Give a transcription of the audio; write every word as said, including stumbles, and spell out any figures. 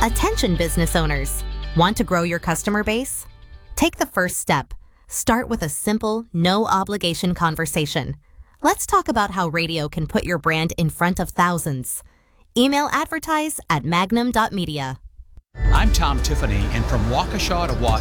Attention business owners. Want to grow your customer base? Take the first step. Start with a simple, no-obligation conversation. Let's talk about how radio can put your brand in front of thousands. Email advertise at magnum dot media. I'm Tom Tiffany, and from Waukesha to Wausau,